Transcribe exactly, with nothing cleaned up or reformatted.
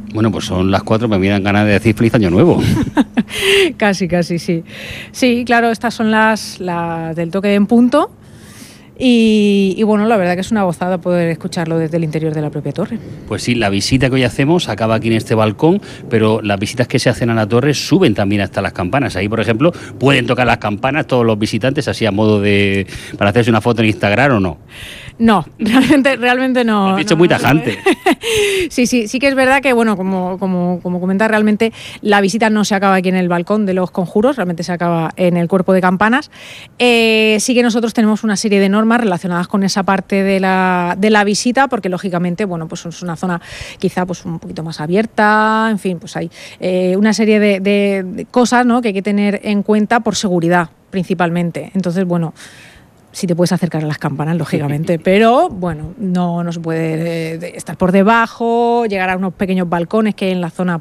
Bueno, pues son las cuatro, me dan ganas de decir feliz año nuevo. Casi, casi, sí. Sí, claro, estas son las, las del toque en punto. Y, y bueno, la verdad que es una gozada poder escucharlo desde el interior de la propia torre. Pues sí, la visita que hoy hacemos acaba aquí en este balcón, pero las visitas que se hacen a la torre suben también hasta las campanas. Ahí, por ejemplo, pueden tocar las campanas todos los visitantes, así a modo de... para hacerse una foto en Instagram, ¿o no? No, realmente, realmente no. Lo has dicho no, muy no, tajante. Sí, sí, sí que es verdad que, bueno, como, como, como comenta, realmente la visita no se acaba aquí en el balcón de los conjuros, realmente se acaba en el cuerpo de campanas. Eh, sí que nosotros tenemos una serie de normas relacionadas con esa parte de la, de la visita, porque lógicamente, bueno, pues es una zona quizá pues un poquito más abierta, en fin, pues hay eh, una serie de, de, de cosas, ¿no?, que hay que tener en cuenta por seguridad, principalmente. Entonces, bueno, si te puedes acercar a las campanas, lógicamente, pero bueno, no, no se puede eh, estar por debajo, llegar a unos pequeños balcones que hay en la zona